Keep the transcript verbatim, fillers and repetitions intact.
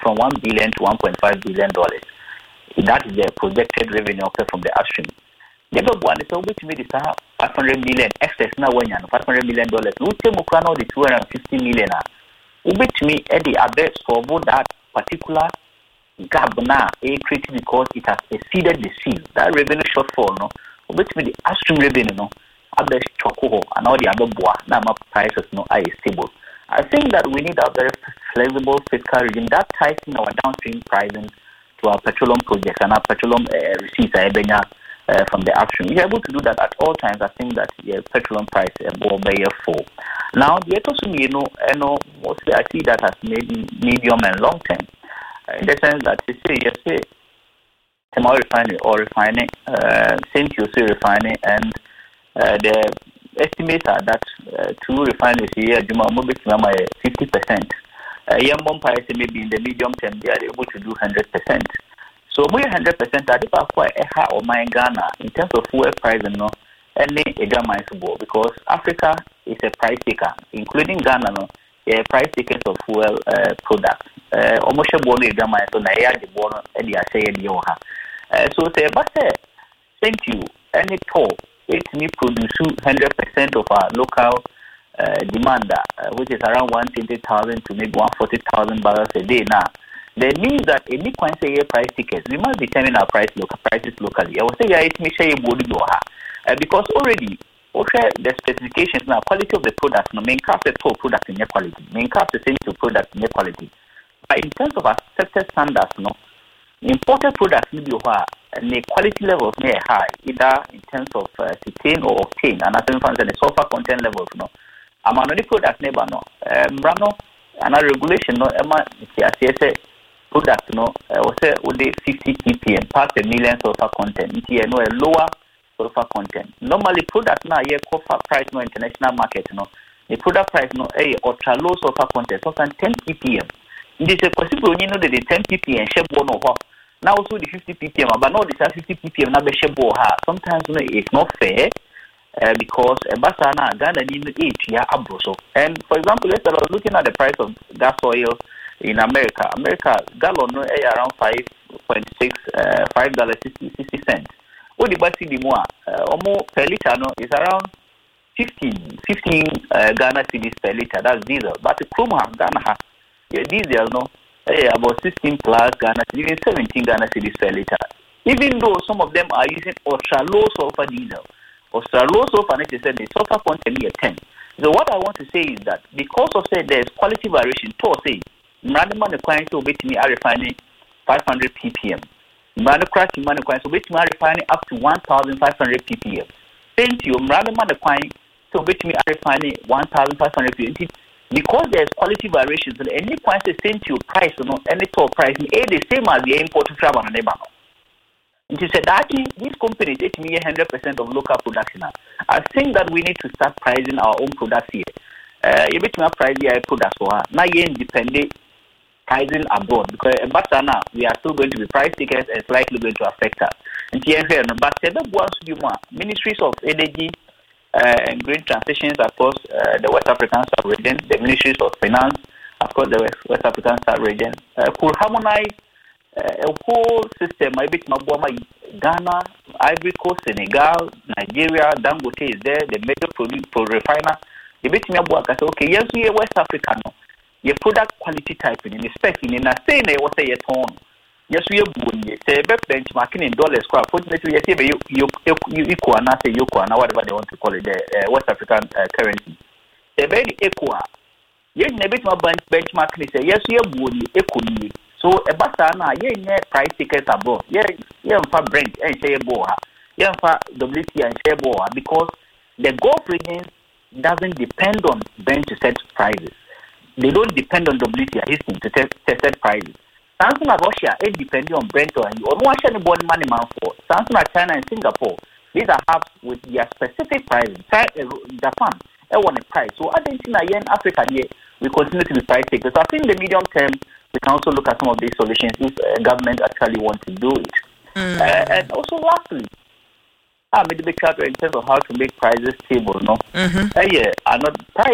from one billion to one point five billion dollars. That is the projected revenue from the upstream. Never one is over to me this five hundred million excess now when you five hundred million dollars. We take Mukrano the two hundred fifty million. Over to me Eddie Abbott for that particular gap now a created because it has exceeded the seal. That revenue shortfall no over to me the upstream revenue no Abbott choco and all the other bois now my prices no are stable. I think that we need a very flexible fiscal regime that ties in our downstream pricing to our petroleum projects and our petroleum uh, receipts uh, from the upstream. We are able to do that at all times. I think that the yeah, petroleum price will be full. Now, the also, you know, you know, mostly I see that as maybe medium and long term. Uh, in the sense that you say, you say, tomorrow refinery or refining, uh, same you say refining, and uh, the estimates are that uh, two refineries here, Juma Mobile fifty percent. Uh, young bumpers maybe in the medium term they are able to do one hundred percent. So we one hundred percent are quite a high or my Ghana in terms of fuel price and no any Ghana is because Africa is a price taker, including Ghana no a price takers of fuel uh, products. Uh, almost a born Ghana so na ya the born and the say the yoha. So say but say thank you any toll it me produce one hundred percent of our local uh, demand, uh, which is around one hundred twenty thousand to maybe one hundred forty thousand barrels a day now. That means that any coin say price tickets, we must determine our price local prices locally. I will say yeah, it may share body uh, because already okay, the specifications now quality of the product, no main craft the total product in your quality, main craft the same to product in your quality. But in terms of accepted standards, no imported products need to have and the quality levels may high, either in terms of uh, cetane or octane, and as in the sulfur content levels, no. I'm on the product neighbor, no. Um, Brano, another regulation, no. Emma, say product, no. I will say would they fifty ppm, part a million sulfur content. Here, no, a lower sulfur content. Normally, product now, yeah, copper price, no international market, no. The product price, no, a ultra low sulfur content, sometimes ten ppm. It is a possible, you know, that the ten ppm, share one or what. Now also the fifty ppm, but now this fifty ppm na beshebo ha. Sometimes you know, it's not fair uh, because a basana Ghana need eight yeah abroso. And for example, let's start looking at the price of gas oil in America. America gallon no eh, around five point six uh, five dollars sixty sixty cents. What the basi the more uh, almost per liter no is around fifteen fifteen uh, Ghana cedis per liter. That's diesel. But the chrome have Ghana ha yeah, diesel no. Yeah, about sixteen plus Ghana, even seventeen Ghana cedis per liter. Even though some of them are using ultra low sulfur diesel, ultra low sulfur, they said the sulfur content is ten. So what I want to say is that because of say there's quality variation, to say, Mradman the client to bet me are refining five hundred ppm. Mradman cracking man the client to bet me are refining up to one thousand five hundred ppm. Thank you, Mradman the client to bet me are refining one thousand five hundred ppm. Because there's quality variations, and any price is same to your price, you know, any top price, it's the same as the import to travel on the neighbor. And she said that these companies take me one hundred percent of local production. I think that we need to start pricing our own products here. Uh, you bet me price your products for her. Now you're independent pricing abroad because but now we are still going to be price takers and it's likely going to affect us. And here, but the ministries of energy. Uh, and green transitions across uh, the West African sub-region, the ministries of finance across the West, West African sub-region uh, could harmonize uh, a whole system. I bet Ghana, Ivory Coast, Senegal, Nigeria, Dangote is there, the major produce for refiner. The bet me say, okay, yes, we are West African. Your product quality type in the spec in a saying what say a tone. Yes, we are good. Say benchmarking in dollars. Fortunately, you say you you you equal and say you equal, whatever they want to call it, the uh, West African uh, currency. Say very equal. Yes, never benchmarking say yes, we are good. Equally. So a basana, yeah, yeah, price tickets abroad. Yeah, yeah, for Brent and share boa. Yeah, for W T and share boa because the Gulf region doesn't depend on Brent to set prices. They don't depend on W T Houston to set, to set prices. Samsung and Russia, it depends on Brent or you or watch any body money man for. Samsung and China and Singapore, these are hubs with their specific pricing. Japan, I want a price. So Argentina here in Africa here, we continue to be price takers. So I think in the medium term, we can also look at some of these solutions if uh, government actually want to do it. Mm. Uh, and also lastly, I made a big chapter in terms of how to make prices stable. No, mm-hmm. uh, yeah, are not price